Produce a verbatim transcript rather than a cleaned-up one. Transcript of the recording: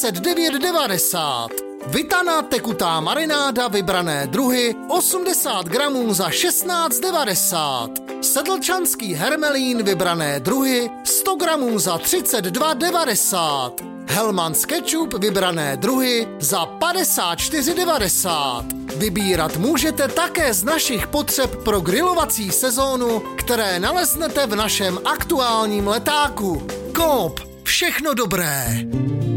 dvacet devět devadesát. Vytaná tekutá marináda vybrané druhy osmdesát gramů za šestnáct devadesát. Sedlčanský hermelín vybrané druhy sto gramů za třicet dva devadesát. Hellmann's ketchup vybrané druhy za padesát čtyři devadesát. Vybírat můžete také z našich potřeb pro grilovací sezónu, které naleznete v našem aktuálním letáku. Coop, všechno dobré.